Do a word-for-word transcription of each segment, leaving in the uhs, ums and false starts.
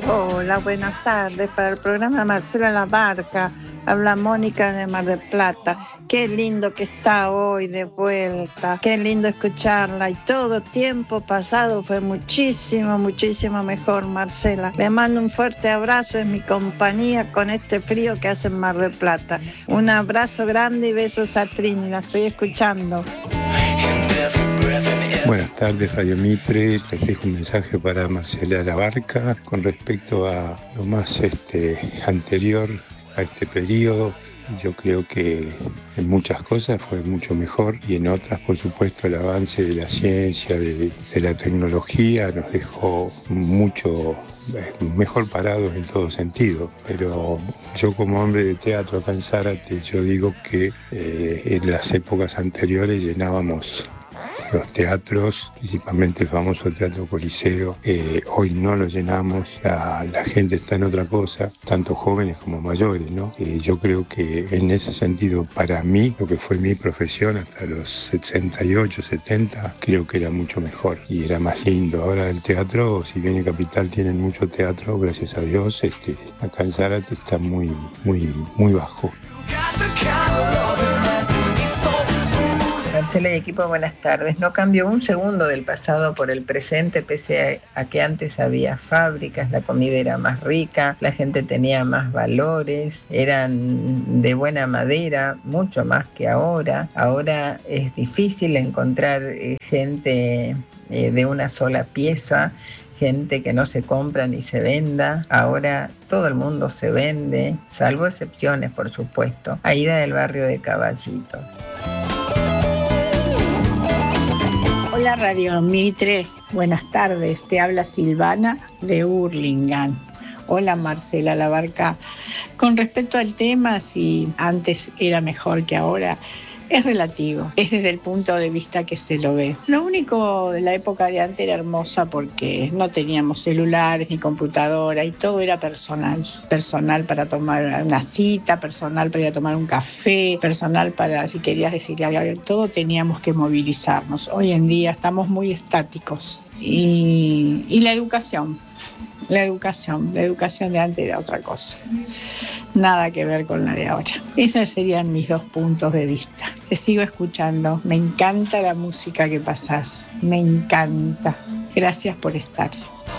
Hola, buenas tardes. Para el programa Marcela La Barca, habla Mónica de Mar del Plata. Qué lindo que está hoy de vuelta. Qué lindo escucharla. Y todo tiempo pasado fue muchísimo, muchísimo mejor, Marcela. Le mando un fuerte abrazo en mi compañía con este frío que hace en Mar del Plata. Un abrazo grande y besos a Trini. La estoy escuchando. Buenas tardes, Radio Mitre. Les dejo un mensaje para Marcela La Barca con respecto a lo más este, anterior a este periodo. Yo creo que en muchas cosas fue mucho mejor y en otras, por supuesto, el avance de la ciencia, de, de la tecnología nos dejó mucho mejor parados en todo sentido. Pero yo, como hombre de teatro acá en Zárate, yo digo que eh, en las épocas anteriores llenábamos los teatros, principalmente el famoso Teatro Coliseo. Eh, hoy no lo llenamos, la, la gente está en otra cosa, tanto jóvenes como mayores, ¿no? Eh, yo creo que en ese sentido, para mí, lo que fue mi profesión hasta los sesenta y ocho, setenta, creo que era mucho mejor y era más lindo. Ahora el teatro, si bien en Capital tienen mucho teatro, gracias a Dios, este, acá en Zárate está muy, muy, muy bajo. Marcela y equipo, buenas tardes. No cambió un segundo del pasado por el presente, pese a, a que antes había fábricas, la comida era más rica, la gente tenía más valores, eran de buena madera, mucho más que ahora. Ahora es difícil encontrar eh, gente eh, de una sola pieza, gente que no se compra ni se venda. Ahora todo el mundo se vende, salvo excepciones, por supuesto. Aida del barrio de Caballitos. Hola Radio Mitre, buenas tardes, te habla Silvana de Hurlingham. Hola Marcela La Barca. Con respecto al tema, si antes era mejor que ahora, es relativo, es desde el punto de vista que se lo ve. Lo único de la época de antes era hermosa porque no teníamos celulares ni computadora y todo era personal. Personal para tomar una cita, personal para ir a tomar un café, personal para, si querías decirle algo, todo teníamos que movilizarnos. Hoy en día estamos muy estáticos. Y, y la educación, la educación, la educación de antes era otra cosa. Nada que ver con la de ahora. Esos serían mis dos puntos de vista. Te sigo escuchando. Me encanta la música que pasás. Me encanta. Gracias por estar.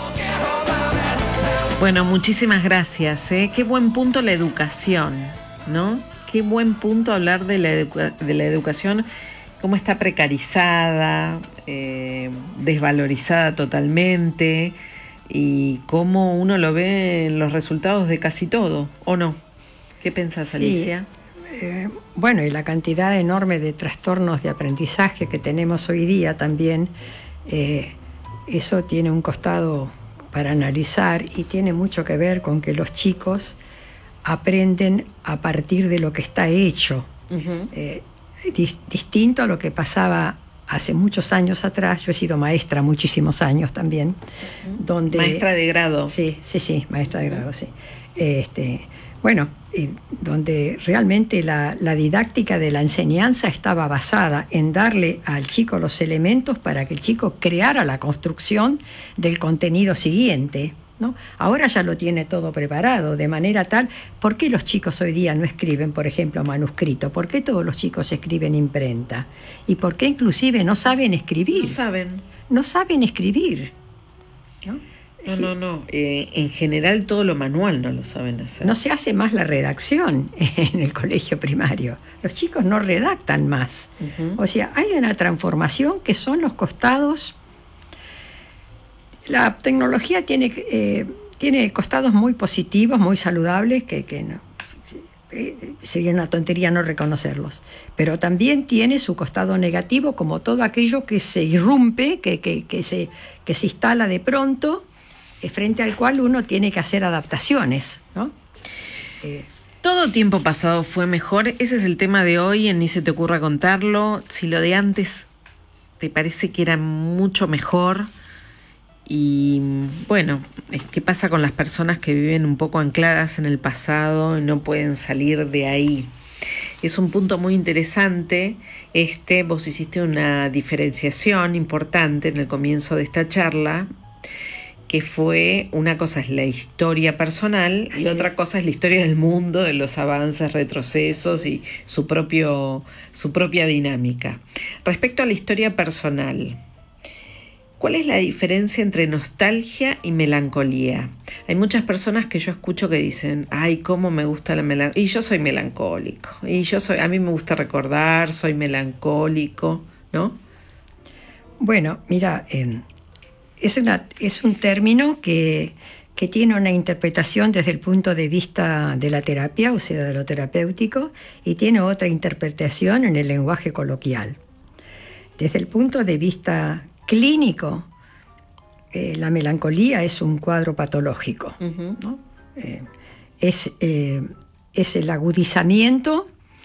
Bueno, muchísimas gracias. ¿eh? Qué buen punto la educación, ¿no? Qué buen punto hablar de la, educa- de la educación, cómo está precarizada, eh, desvalorizada totalmente, y cómo uno lo ve en los resultados de casi todo, ¿o no? ¿Qué pensás, Alicia? Sí, eh, bueno, y la cantidad enorme de trastornos de aprendizaje que tenemos hoy día también, eh, eso tiene un costado para analizar y tiene mucho que ver con que los chicos aprenden a partir de lo que está hecho, uh-huh. eh, di- distinto a lo que pasaba hace muchos años atrás. Yo he sido maestra muchísimos años también. Uh-huh. Donde, maestra de grado. Sí, sí, sí, maestra de grado, sí. Este, bueno, eh, donde realmente la, la didáctica de la enseñanza estaba basada en darle al chico los elementos para que el chico creara la construcción del contenido siguiente, ¿no? Ahora ya lo tiene todo preparado, de manera tal. ¿Por qué los chicos hoy día no escriben, por ejemplo, manuscrito? ¿Por qué todos los chicos escriben imprenta? ¿Y por qué inclusive no saben escribir? No saben. No saben escribir, ¿no? No, sí. no, no. Eh, en general todo lo manual no lo saben hacer. No se hace más la redacción en el colegio primario. Los chicos no redactan más. Uh-huh. O sea, hay una transformación que son los costados. La tecnología tiene, eh, tiene costados muy positivos, muy saludables, que, que no, eh, sería una tontería no reconocerlos. Pero también tiene su costado negativo, como todo aquello que se irrumpe, que, que, que, se, que se instala de pronto, frente al cual uno tiene que hacer adaptaciones, ¿no? Eh, Todo tiempo pasado fue mejor. Ese es el tema de hoy, en Ni se te ocurra contarlo. Si lo de antes te parece que era mucho mejor. Y bueno, ¿qué pasa con las personas que viven un poco ancladas en el pasado y no pueden salir de ahí? Es un punto muy interesante. Este, vos hiciste una diferenciación importante en el comienzo de esta charla, que fue, una cosa es la historia personal y otra cosa es la historia del mundo, de los avances, retrocesos y su propio, su propia dinámica. Respecto a la historia personal, ¿cuál es la diferencia entre nostalgia y melancolía? Hay muchas personas que yo escucho que dicen, ay, cómo me gusta la melancolía, y yo soy melancólico, y yo soy, a mí me gusta recordar, soy melancólico, ¿no? Bueno, mira, eh, es, una, es un término que, que tiene una interpretación desde el punto de vista de la terapia, o sea, de lo terapéutico, y tiene otra interpretación en el lenguaje coloquial. Desde el punto de vista clínico, eh, la melancolía es un cuadro patológico, uh-huh. ¿no? Eh, es, eh, es el agudizamiento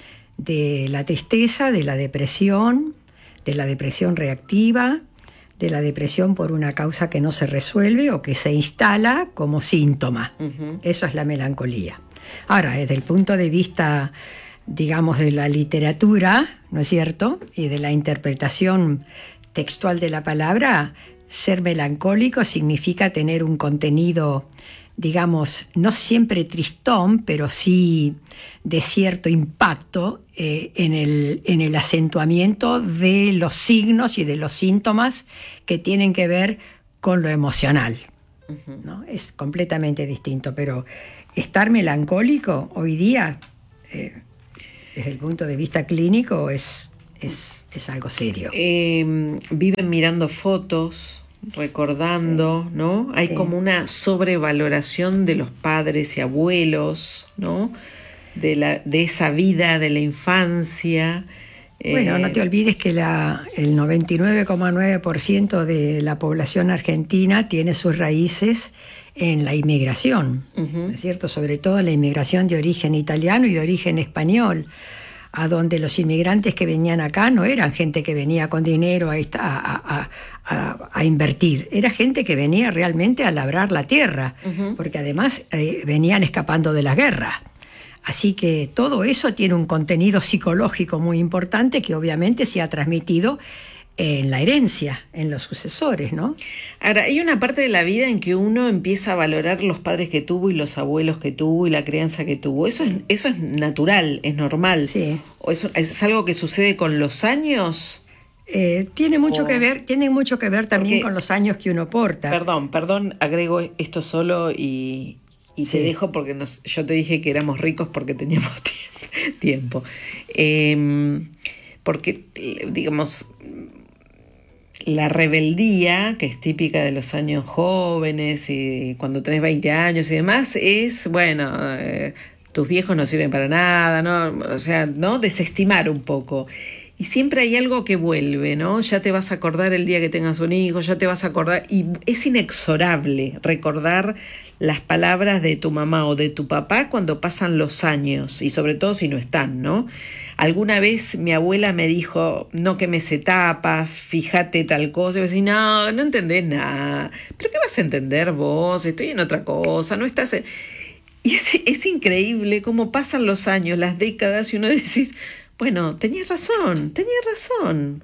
de la tristeza, de la depresión, de la depresión reactiva, de la depresión por una causa que no se resuelve o que se instala como síntoma. Uh-huh. Eso es la melancolía. Ahora, desde el punto de vista, digamos, de la literatura, ¿no es cierto?, y de la interpretación textual de la palabra, ser melancólico significa tener un contenido, digamos, no siempre tristón, pero sí de cierto impacto eh, en, el, en el acentuamiento de los signos y de los síntomas que tienen que ver con lo emocional. Uh-huh. ¿No? Es completamente distinto, pero estar melancólico hoy día, eh, desde el punto de vista clínico, es, es, es algo serio. Eh, viven mirando fotos, recordando, sí. ¿no? Hay sí. como una sobrevaloración de los padres y abuelos, ¿no? De, la, de esa vida, de la infancia. Bueno, eh, no te olvides que la, el noventa y nueve coma nueve por ciento de la población argentina tiene sus raíces en la inmigración, uh-huh. ¿es cierto? Sobre todo la inmigración de origen italiano y de origen español, a donde los inmigrantes que venían acá no eran gente que venía con dinero a, a, a, a, a invertir, era gente que venía realmente a labrar la tierra, uh-huh. porque además eh, venían escapando de la guerra. Así que todo eso tiene un contenido psicológico muy importante que obviamente se ha transmitido en la herencia, en los sucesores, ¿no? Ahora, hay una parte de la vida en que uno empieza a valorar los padres que tuvo y los abuelos que tuvo y la crianza que tuvo. ¿Eso es, eso es natural, es normal? Sí. ¿O eso es algo que sucede con los años? Eh, tiene mucho o... que ver, tiene mucho que ver también Porque, con los años que uno porta. Perdón, perdón, agrego esto solo y... Y sí. te dejo porque nos, yo te dije que éramos ricos porque teníamos tiempo. Eh, porque, digamos, la rebeldía, que es típica de los años jóvenes y cuando tenés veinte años y demás, es, bueno, eh, tus viejos no sirven para nada, ¿no? O sea, ¿no? Desestimar un poco. Y siempre hay algo que vuelve, ¿no? Ya te vas a acordar el día que tengas un hijo, ya te vas a acordar, y es inexorable recordar las palabras de tu mamá o de tu papá cuando pasan los años, y sobre todo si no están, ¿no? Alguna vez mi abuela me dijo, no quemes etapas, fíjate tal cosa, y yo decía, no, no entendés nada, ¿pero qué vas a entender vos? Estoy en otra cosa, no estás en... Y es, es increíble cómo pasan los años, las décadas, y uno decís, bueno, tenías razón, tenías razón.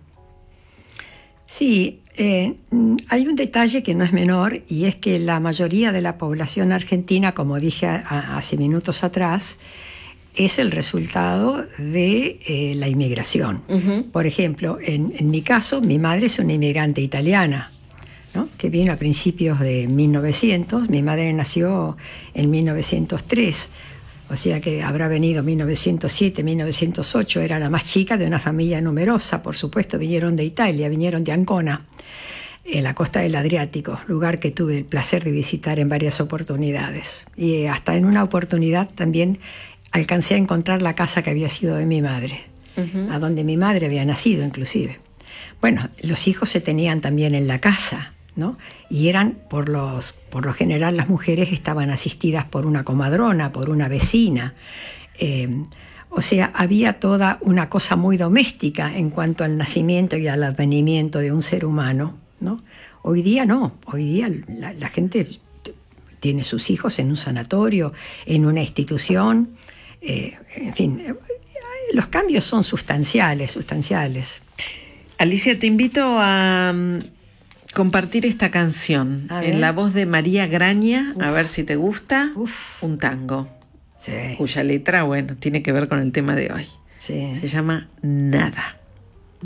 Sí, eh, hay un detalle que no es menor, y es que la mayoría de la población argentina, como dije a, hace minutos atrás, es el resultado de eh, la inmigración. Uh-huh. Por ejemplo, en, en mi caso, mi madre es una inmigrante italiana, ¿no? Que vino a principios de mil novecientos, mi madre nació en mil novecientos tres. O sea que habrá venido mil novecientos siete, mil novecientos ocho, era la más chica de una familia numerosa, por supuesto, vinieron de Italia, vinieron de Ancona, en la costa del Adriático, lugar que tuve el placer de visitar en varias oportunidades. Y hasta en una oportunidad también alcancé a encontrar la casa que había sido de mi madre, uh-huh. a donde mi madre había nacido inclusive. Bueno, los hijos se tenían también en la casa, ¿no? Y eran, por, los, por lo general, las mujeres estaban asistidas por una comadrona, por una vecina. Eh, o sea, había toda una cosa muy doméstica en cuanto al nacimiento y al advenimiento de un ser humano, ¿no? Hoy día no, hoy día la, la gente tiene sus hijos en un sanatorio, en una institución, eh, en fin, eh, los cambios son sustanciales, sustanciales. Alicia, te invito a... compartir esta canción en la voz de María Graña, Uf. a ver si te gusta, Uf. un tango, sí. cuya letra, bueno, tiene que ver con el tema de hoy. Sí. Se llama Nada.